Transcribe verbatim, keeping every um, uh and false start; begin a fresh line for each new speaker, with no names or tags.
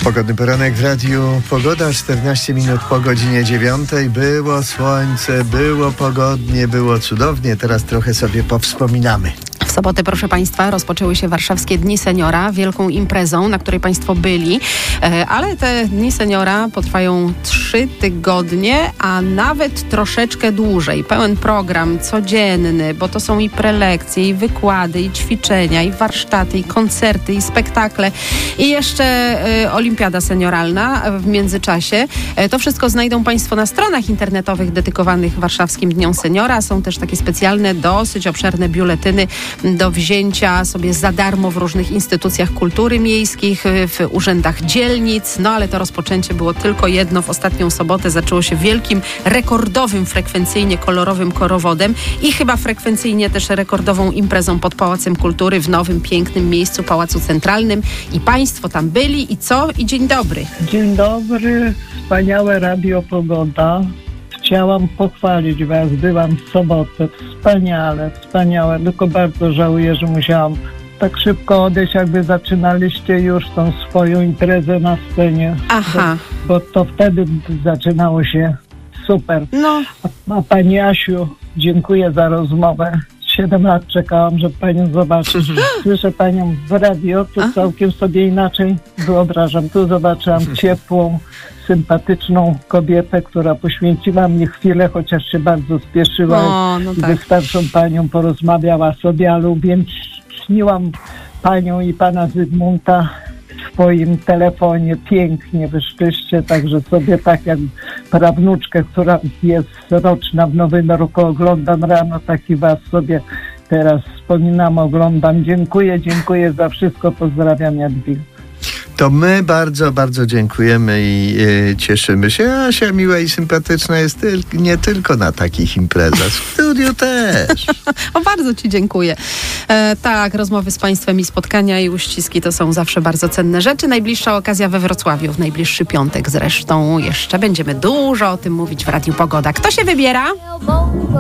Pogodny poranek w Radiu Pogoda, czternaście minut po godzinie dziewiątej. Było słońce, było pogodnie, było cudownie. Teraz trochę sobie powspominamy.
W sobotę, proszę Państwa, rozpoczęły się Warszawskie Dni Seniora, wielką imprezą, na której Państwo byli, ale te Dni Seniora potrwają trzy tygodnie, a nawet troszeczkę dłużej. Pełen program codzienny, bo to są i prelekcje, i wykłady, i ćwiczenia, i warsztaty, i koncerty, i spektakle, i jeszcze y, olimpiada senioralna w międzyczasie. To wszystko znajdą Państwo na stronach internetowych dedykowanych Warszawskim Dniom Seniora. Są też takie specjalne, dosyć obszerne biuletyny do wzięcia sobie za darmo w różnych instytucjach kultury miejskich, w urzędach dzielnic. No ale to rozpoczęcie było tylko jedno. W ostatnią sobotę zaczęło się wielkim, rekordowym frekwencyjnie kolorowym korowodem i chyba frekwencyjnie też rekordową imprezą pod Pałacem Kultury w nowym, pięknym miejscu, Pałacu Centralnym. I Państwo tam byli i co? I dzień dobry.
Dzień dobry, wspaniałe Radio Pogoda. Chciałam pochwalić Was, byłam w sobotę, wspaniale, wspaniałe, tylko bardzo żałuję, że musiałam tak szybko odejść, jakby zaczynaliście już tą swoją imprezę na scenie.
Aha.
Bo, bo to wtedy zaczynało się super.
No.
A, a Pani Asiu, dziękuję za rozmowę. Siedem lat czekałam, żeby Panią zobaczyć. Słyszę Panią w radio, to Aha. całkiem sobie inaczej wyobrażam. Tu zobaczyłam ciepłą, sympatyczną kobietę, która poświęciła mi chwilę, chociaż się bardzo spieszyła.
No, no tak.
Ze starszą panią porozmawiała sobie, ale więc śniłam Panią i Pana Zygmunta w swoim telefonie. Pięknie wyszczyście, także sobie tak jak prawnuczkę, która jest roczna w Nowym Roku, oglądam rano, tak i Was sobie teraz wspominam, oglądam. Dziękuję, dziękuję za wszystko. Pozdrawiam, Jadwiga.
To my bardzo, bardzo dziękujemy i y, cieszymy się. Asia miła i sympatyczna jest tyl- nie tylko na takich imprezach, w studiu też.
O, bardzo Ci dziękuję. E, tak, rozmowy z Państwem i spotkania i uściski to są zawsze bardzo cenne rzeczy. Najbliższa okazja we Wrocławiu, w najbliższy piątek zresztą. Jeszcze będziemy dużo o tym mówić w Radiu Pogoda. Kto się wybiera?